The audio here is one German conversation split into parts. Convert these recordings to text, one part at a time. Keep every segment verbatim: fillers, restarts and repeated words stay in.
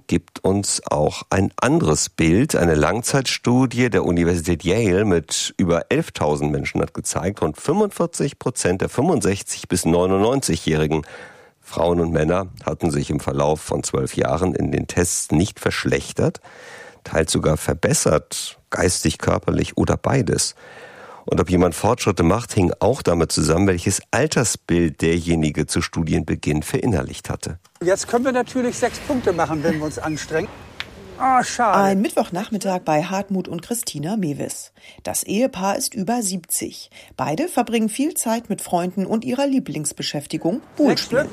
gibt uns auch ein anderes Bild. Eine Langzeitstudie der Universität Yale mit über elftausend Menschen hat gezeigt, rund fünfundvierzig Prozent der fünfundsechzig- bis neunundneunzigjährigen Frauen und Männer hatten sich im Verlauf von zwölf Jahren in den Tests nicht verschlechtert, teils sogar verbessert, geistig, körperlich oder beides. Und ob jemand Fortschritte macht, hing auch damit zusammen, welches Altersbild derjenige zu Studienbeginn verinnerlicht hatte. Jetzt können wir natürlich sechs Punkte machen, wenn wir uns anstrengen. Ah, oh, schade. Ein Mittwochnachmittag bei Hartmut und Christina Mewis. Das Ehepaar ist über siebzig. Beide verbringen viel Zeit mit Freunden und ihrer Lieblingsbeschäftigung, Poolspielen.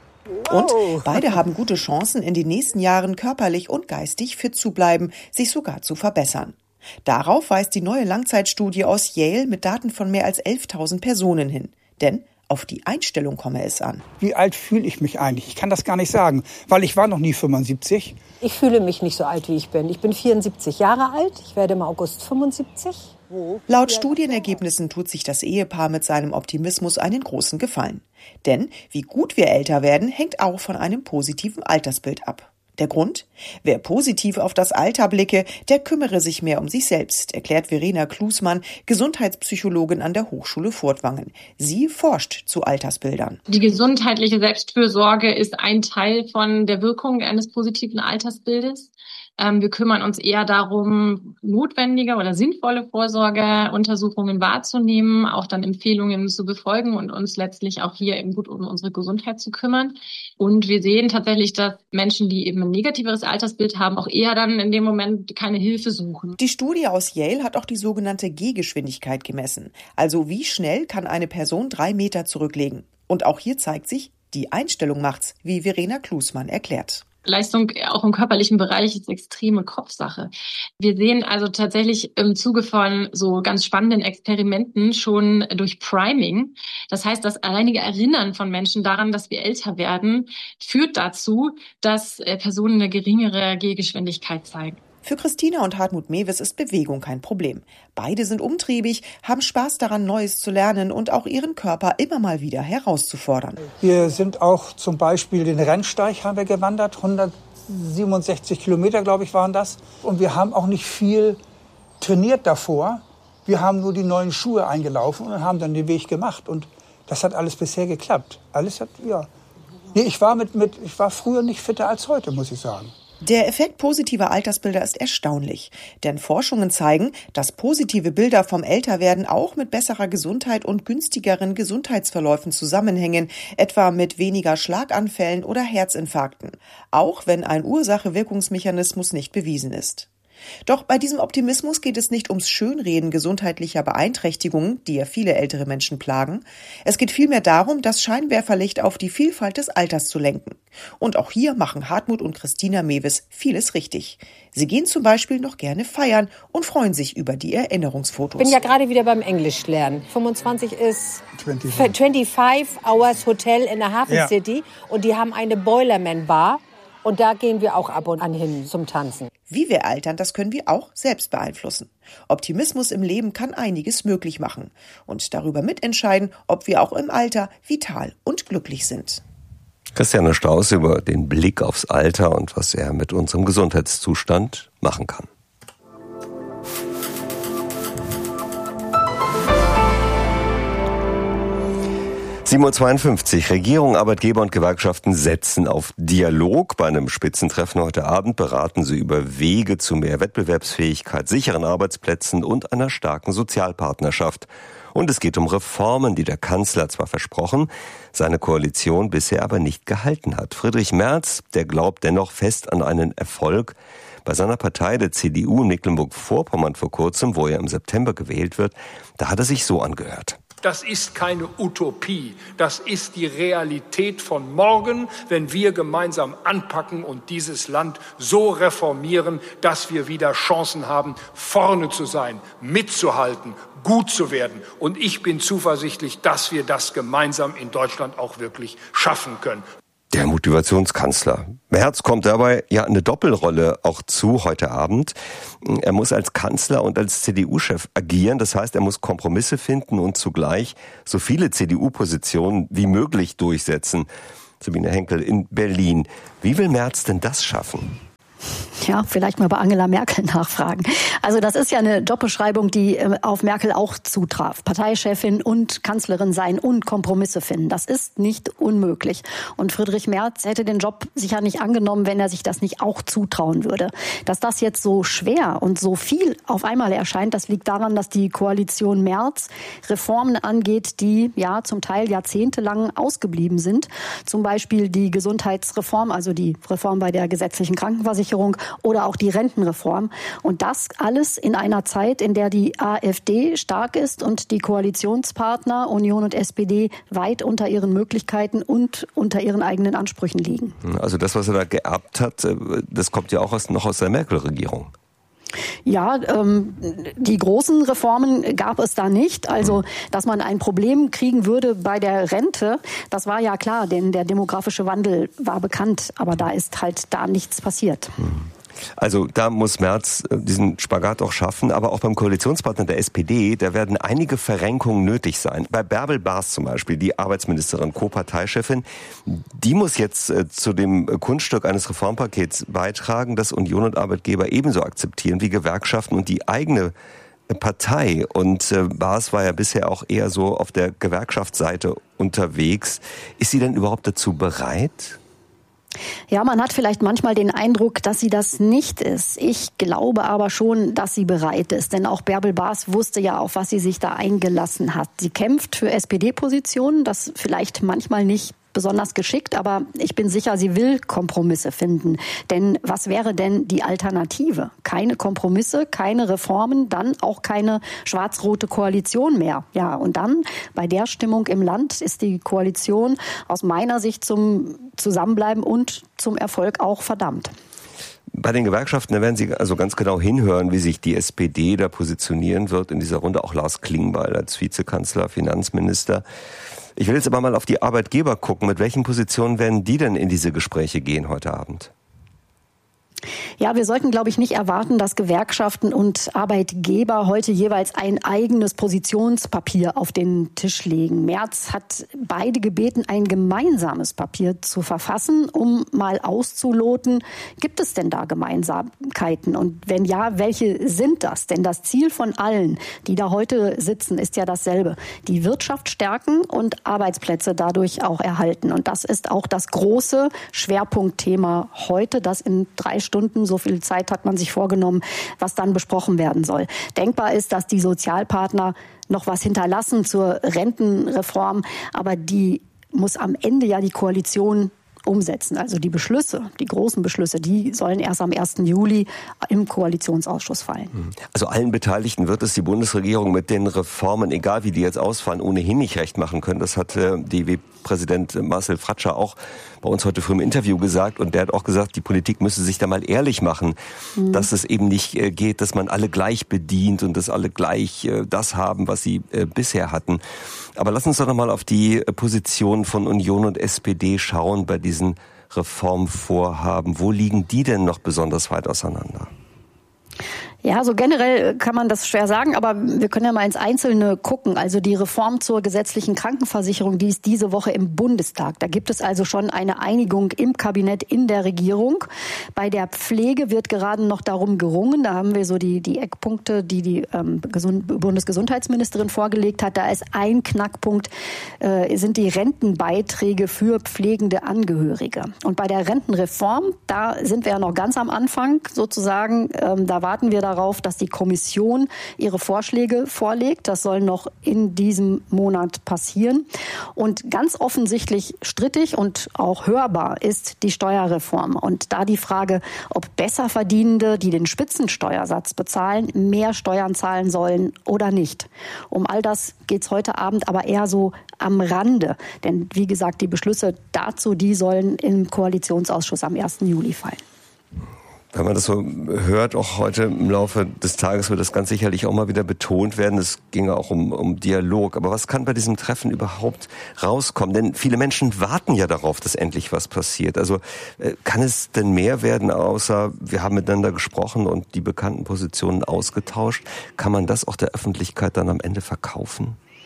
Und beide haben gute Chancen, in den nächsten Jahren körperlich und geistig fit zu bleiben, sich sogar zu verbessern. Darauf weist die neue Langzeitstudie aus Yale mit Daten von mehr als elftausend Personen hin. Denn auf die Einstellung komme es an. Wie alt fühle ich mich eigentlich? Ich kann das gar nicht sagen, weil ich war noch nie fünfundsiebzig. Ich fühle mich nicht so alt, wie ich bin. Ich bin vierundsiebzig Jahre alt. Ich werde im August fünfundsiebzig. Laut Studienergebnissen tut sich das Ehepaar mit seinem Optimismus einen großen Gefallen. Denn wie gut wir älter werden, hängt auch von einem positiven Altersbild ab. Der Grund? Wer positiv auf das Alter blicke, der kümmere sich mehr um sich selbst, erklärt Verena Klusmann, Gesundheitspsychologin an der Hochschule Furtwangen. Sie forscht zu Altersbildern. Die gesundheitliche Selbstfürsorge ist ein Teil von der Wirkung eines positiven Altersbildes. Wir kümmern uns eher darum, notwendige oder sinnvolle Vorsorgeuntersuchungen wahrzunehmen, auch dann Empfehlungen zu befolgen und uns letztlich auch hier eben gut um unsere Gesundheit zu kümmern. Und wir sehen tatsächlich, dass Menschen, die eben ein negativeres Altersbild haben, auch eher dann in dem Moment keine Hilfe suchen. Die Studie aus Yale hat auch die sogenannte Gehgeschwindigkeit gemessen. Also wie schnell kann eine Person drei Meter zurücklegen? Und auch hier zeigt sich, die Einstellung macht's, wie Verena Klusmann erklärt. Leistung auch im körperlichen Bereich ist extreme Kopfsache. Wir sehen also tatsächlich im Zuge von so ganz spannenden Experimenten schon durch Priming. Das heißt, das alleinige Erinnern von Menschen daran, dass wir älter werden, führt dazu, dass Personen eine geringere Gehgeschwindigkeit zeigen. Für Christina und Hartmut Mewis ist Bewegung kein Problem. Beide sind umtriebig, haben Spaß daran, Neues zu lernen und auch ihren Körper immer mal wieder herauszufordern. Wir sind auch zum Beispiel den Rennsteig haben wir gewandert, hundertsiebenundsechzig Kilometer, glaube ich, waren das. Und wir haben auch nicht viel trainiert davor. Wir haben nur die neuen Schuhe eingelaufen und haben dann den Weg gemacht. Und das hat alles bisher geklappt. Alles hat, ja. Nee, ich war mit, mit, ich war früher nicht fitter als heute, muss ich sagen. Der Effekt positiver Altersbilder ist erstaunlich, denn Forschungen zeigen, dass positive Bilder vom Älterwerden auch mit besserer Gesundheit und günstigeren Gesundheitsverläufen zusammenhängen, etwa mit weniger Schlaganfällen oder Herzinfarkten, auch wenn ein Ursache-Wirkungsmechanismus nicht bewiesen ist. Doch bei diesem Optimismus geht es nicht ums Schönreden gesundheitlicher Beeinträchtigungen, die ja viele ältere Menschen plagen. Es geht vielmehr darum, das Scheinwerferlicht auf die Vielfalt des Alters zu lenken. Und auch hier machen Hartmut und Christina Mewis vieles richtig. Sie gehen zum Beispiel noch gerne feiern und freuen sich über die Erinnerungsfotos. Ich bin ja gerade wieder beim Englischlernen. fünfundzwanzig ist fünfundzwanzig Hours Hotel in der Hafen ja. City und die haben eine Boilerman Bar. Und da gehen wir auch ab und an hin zum Tanzen. Wie wir altern, das können wir auch selbst beeinflussen. Optimismus im Leben kann einiges möglich machen und darüber mitentscheiden, ob wir auch im Alter vital und glücklich sind. Christiane Strauß über den Blick aufs Alter und was er mit unserem Gesundheitszustand machen kann. sieben Uhr zweiundfünfzig. Regierung, Arbeitgeber und Gewerkschaften setzen auf Dialog. Bei einem Spitzentreffen heute Abend beraten sie über Wege zu mehr Wettbewerbsfähigkeit, sicheren Arbeitsplätzen und einer starken Sozialpartnerschaft. Und es geht um Reformen, die der Kanzler zwar versprochen, seine Koalition bisher aber nicht gehalten hat. Friedrich Merz, der glaubt dennoch fest an einen Erfolg. Bei seiner Partei, der C D U in Mecklenburg-Vorpommern vor kurzem, wo er im September gewählt wird, da hat er sich so angehört. Das ist keine Utopie, das ist die Realität von morgen, wenn wir gemeinsam anpacken und dieses Land so reformieren, dass wir wieder Chancen haben, vorne zu sein, mitzuhalten, gut zu werden. Und ich bin zuversichtlich, dass wir das gemeinsam in Deutschland auch wirklich schaffen können. Der Motivationskanzler. Merz kommt dabei ja eine Doppelrolle auch zu heute Abend. Er muss als Kanzler und als C D U-Chef agieren. Das heißt, er muss Kompromisse finden und zugleich so viele C D U-Positionen wie möglich durchsetzen. Sabine Henkel in Berlin. Wie will Merz denn das schaffen? ja, vielleicht mal bei Angela Merkel nachfragen. Also das ist ja eine Jobbeschreibung, die auf Merkel auch zutraf. Parteichefin und Kanzlerin sein und Kompromisse finden. Das ist nicht unmöglich. Und Friedrich Merz hätte den Job sicher nicht angenommen, wenn er sich das nicht auch zutrauen würde. Dass das jetzt so schwer und so viel auf einmal erscheint, das liegt daran, dass die Koalition Merz Reformen angeht, die ja zum Teil jahrzehntelang ausgeblieben sind. Zum Beispiel die Gesundheitsreform, also die Reform bei der gesetzlichen Krankenversicherung oder auch die Rentenreform. Und das alles in einer Zeit, in der die AfD stark ist und die Koalitionspartner Union und S P D weit unter ihren Möglichkeiten und unter ihren eigenen Ansprüchen liegen. Also das, was er da geerbt hat, das kommt ja auch aus, noch aus der Merkel-Regierung. Ja, ähm, die großen Reformen gab es da nicht. Also, dass man ein Problem kriegen würde bei der Rente, das war ja klar, denn der demografische Wandel war bekannt. Aber da ist halt da nichts passiert. Also da muss Merz diesen Spagat auch schaffen, aber auch beim Koalitionspartner der S P D, da werden einige Verrenkungen nötig sein. Bei Bärbel Baas zum Beispiel, die Arbeitsministerin, Co-Parteichefin, die muss jetzt äh, zu dem Kunststück eines Reformpakets beitragen, das Union und Arbeitgeber ebenso akzeptieren wie Gewerkschaften und die eigene Partei. Und äh, Baas war ja bisher auch eher so auf der Gewerkschaftsseite unterwegs. Ist sie denn überhaupt dazu bereit? Ja, man hat vielleicht manchmal den Eindruck, dass sie das nicht ist. Ich glaube aber schon, dass sie bereit ist. Denn auch Bärbel Baas wusste ja, auf was sie sich da eingelassen hat. Sie kämpft für S P D-Positionen, das vielleicht manchmal nicht besonders geschickt, aber ich bin sicher, sie will Kompromisse finden. Denn was wäre denn die Alternative? Keine Kompromisse, keine Reformen, dann auch keine schwarz-rote Koalition mehr. Ja, und dann bei der Stimmung im Land ist die Koalition aus meiner Sicht zum Zusammenbleiben und zum Erfolg auch verdammt. Bei den Gewerkschaften, da werden Sie also ganz genau hinhören, wie sich die S P D da positionieren wird in dieser Runde. Auch Lars Klingbeil als Vizekanzler, Finanzminister. Ich will jetzt aber mal auf die Arbeitgeber gucken. Mit welchen Positionen werden die denn in diese Gespräche gehen heute Abend? Ja, wir sollten, glaube ich, nicht erwarten, dass Gewerkschaften und Arbeitgeber heute jeweils ein eigenes Positionspapier auf den Tisch legen. Merz hat beide gebeten, ein gemeinsames Papier zu verfassen, um mal auszuloten, gibt es denn da Gemeinsamkeiten? Und wenn ja, welche sind das? Denn das Ziel von allen, die da heute sitzen, ist ja dasselbe. Die Wirtschaft stärken und Arbeitsplätze dadurch auch erhalten. Und das ist auch das große Schwerpunktthema heute, das in drei Stunden, so viel Zeit hat man sich vorgenommen, was dann besprochen werden soll. Denkbar ist, dass die Sozialpartner noch was hinterlassen zur Rentenreform, aber die muss am Ende ja die Koalition umsetzen. Also die Beschlüsse, die großen Beschlüsse, die sollen erst am ersten Juli im Koalitionsausschuss fallen. Also allen Beteiligten wird es die Bundesregierung mit den Reformen, egal wie die jetzt ausfallen, ohnehin nicht recht machen können. Das hat äh, D I W-Präsident Marcel Fratscher auch bei uns heute früh im Interview gesagt. Und der hat auch gesagt, die Politik müsse sich da mal ehrlich machen, mhm. dass es eben nicht äh, geht, dass man alle gleich bedient und dass alle gleich äh, das haben, was sie äh, bisher hatten. Aber lass uns doch noch mal auf die Position von Union und S P D schauen bei diesen Reformvorhaben. Wo liegen die denn noch besonders weit auseinander? Ja, so generell kann man das schwer sagen, aber wir können ja mal ins Einzelne gucken. Also die Reform zur gesetzlichen Krankenversicherung, die ist diese Woche im Bundestag. Da gibt es also schon eine Einigung im Kabinett, in der Regierung. Bei der Pflege wird gerade noch darum gerungen. Da haben wir so die, die Eckpunkte, die die ähm, Gesund- Bundesgesundheitsministerin vorgelegt hat. Da ist ein Knackpunkt, äh, sind die Rentenbeiträge für pflegende Angehörige. Und bei der Rentenreform, da sind wir ja noch ganz am Anfang sozusagen. Ähm, da warten wir darauf, dass die Kommission ihre Vorschläge vorlegt. Das soll noch in diesem Monat passieren. Und ganz offensichtlich strittig und auch hörbar ist die Steuerreform. Und da die Frage, ob Besserverdienende, die den Spitzensteuersatz bezahlen, mehr Steuern zahlen sollen oder nicht. Um all das geht es heute Abend aber eher so am Rande. Denn wie gesagt, die Beschlüsse dazu, die sollen im Koalitionsausschuss am ersten Juli fallen. Wenn man das so hört, auch heute im Laufe des Tages wird das ganz sicherlich auch mal wieder betont werden. Es ging auch um, um Dialog. Aber was kann bei diesem Treffen überhaupt rauskommen? Denn viele Menschen warten ja darauf, dass endlich was passiert. Also äh, kann es denn mehr werden, außer wir haben miteinander gesprochen und die bekannten Positionen ausgetauscht? Kann man das auch der Öffentlichkeit dann am Ende verkaufen?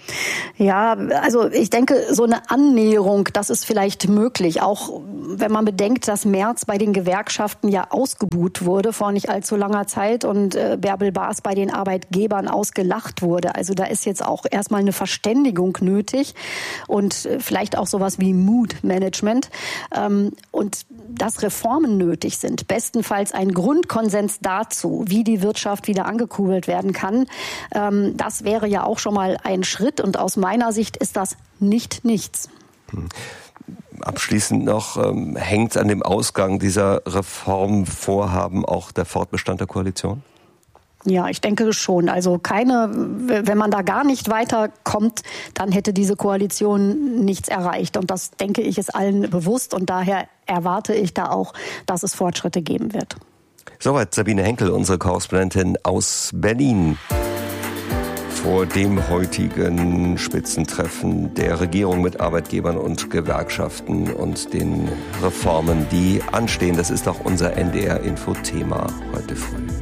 Ja, also ich denke, so eine Annäherung, das ist vielleicht möglich. Auch wenn man bedenkt, dass Merz bei den Gewerkschaften ja ausgebuht wurde vor nicht allzu langer Zeit und äh, Bärbel Baas bei den Arbeitgebern ausgelacht wurde. Also da ist jetzt auch erstmal eine Verständigung nötig und äh, vielleicht auch sowas wie Mood-Management. Ähm, und dass Reformen nötig sind, bestenfalls ein Grundkonsens dazu, wie die Wirtschaft wieder angekurbelt werden kann. Ähm, das wäre ja auch schon mal ein Schritt und aus meiner Sicht ist das nicht nichts. Abschließend noch, ähm, hängt an dem Ausgang dieser Reformvorhaben auch der Fortbestand der Koalition? Ja, ich denke schon. Also keine, wenn man da gar nicht weiterkommt, dann hätte diese Koalition nichts erreicht. Und das, denke ich, ist allen bewusst. Und daher erwarte ich da auch, dass es Fortschritte geben wird. Soweit Sabine Henkel, unsere Korrespondentin aus Berlin. Vor dem heutigen Spitzentreffen der Regierung mit Arbeitgebern und Gewerkschaften und den Reformen, die anstehen. Das ist auch unser N D R-Info-Thema heute früh.